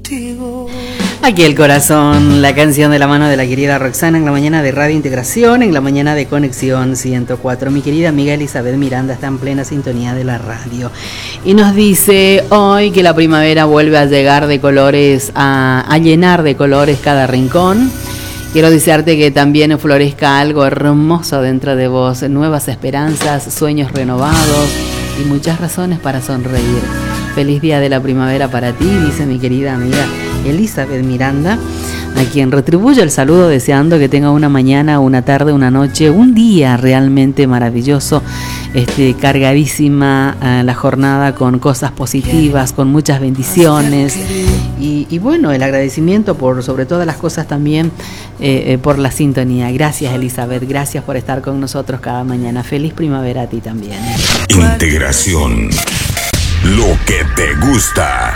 Aquí el corazón, la canción de la mano de la querida Roxana en la mañana de Radio Integración, en la mañana de Conexión 104. Mi querida amiga Elizabeth Miranda está en plena sintonía de la radio y nos dice hoy que la primavera vuelve a llegar de colores, a llenar de colores cada rincón. Quiero desearte que también florezca algo hermoso dentro de vos, nuevas esperanzas, sueños renovados y muchas razones para sonreír. Feliz día de la primavera para ti, dice mi querida amiga Elizabeth Miranda, a quien retribuyo el saludo deseando que tenga una mañana, una tarde, una noche, un día realmente maravilloso, cargadísima la jornada con cosas positivas, con muchas bendiciones y bueno, el agradecimiento por sobre todas las cosas también por la sintonía. Gracias Elizabeth, gracias por estar con nosotros cada mañana. Feliz primavera a ti también. Integración, lo que te gusta.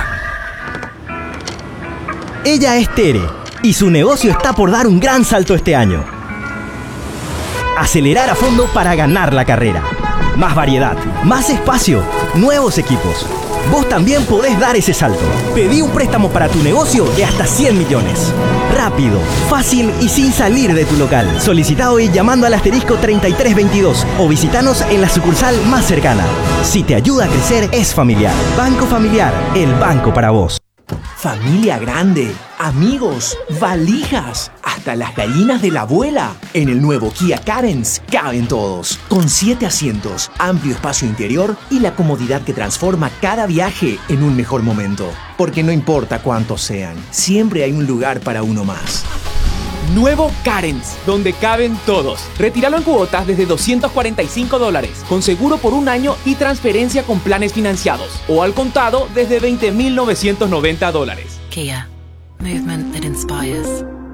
Ella es Tere y su negocio está por dar un gran salto este año. Acelerar a fondo para ganar la carrera. Más variedad, más espacio, nuevos equipos. Vos también podés dar ese salto. Pedí un préstamo para tu negocio de hasta 100 millones. Rápido, fácil y sin salir de tu local. Solicita hoy llamando al asterisco 3322 o visitanos en la sucursal más cercana. Si te ayuda a crecer, es Familiar. Banco Familiar, el banco para vos. Familia grande, amigos, valijas, hasta las gallinas de la abuela. En el nuevo Kia Carens caben todos, con 7 asientos, amplio espacio interior y la comodidad que transforma cada viaje en un mejor momento. Porque no importa cuántos sean, siempre hay un lugar para uno más. Nuevo Carens, donde caben todos. Retíralo en cuotas desde $245, con seguro por un año y transferencia con planes financiados. O al contado desde $20,990. Kia, movement that inspires.